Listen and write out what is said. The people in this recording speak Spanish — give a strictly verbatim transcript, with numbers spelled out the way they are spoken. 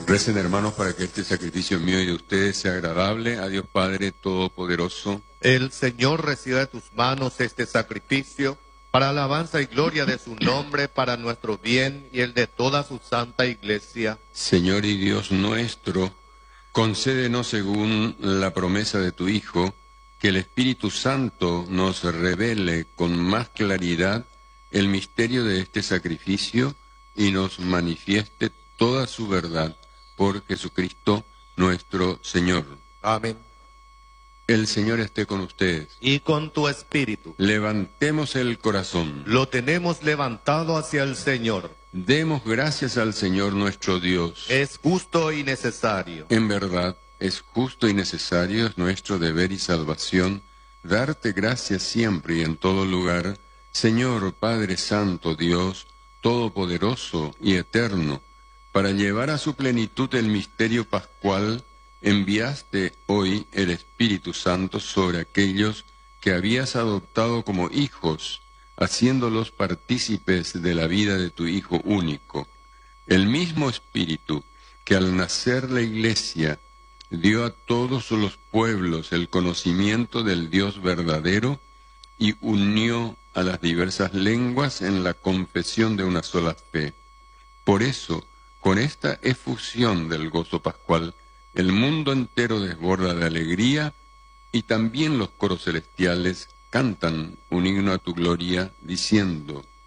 Recen, hermanos, para que este sacrificio mío y de ustedes sea agradable a Dios Padre Todopoderoso. El Señor reciba de tus manos este sacrificio para alabanza y gloria de su nombre, para nuestro bien y el de toda su santa iglesia. Señor y Dios nuestro, concédenos según la promesa de tu Hijo, que el Espíritu Santo nos revele con más claridad el misterio de este sacrificio y nos manifieste toda su verdad por Jesucristo nuestro Señor. Amén. El Señor esté con ustedes. Y con tu espíritu. Levantemos el corazón. Lo tenemos levantado hacia el Señor. Demos gracias al Señor nuestro Dios. Es justo y necesario. En verdad, es justo y necesario, es nuestro deber y salvación, darte gracias siempre y en todo lugar, Señor Padre Santo, Dios Todopoderoso y Eterno, para llevar a su plenitud el misterio pascual. Enviaste hoy el Espíritu Santo sobre aquellos que habías adoptado como hijos, haciéndolos partícipes de la vida de tu Hijo único. El mismo Espíritu que al nacer la Iglesia dio a todos los pueblos el conocimiento del Dios verdadero y unió a las diversas lenguas en la confesión de una sola fe. Por eso, con esta efusión del gozo pascual, el mundo entero desborda de alegría y también los coros celestiales cantan un himno a tu gloria diciendo: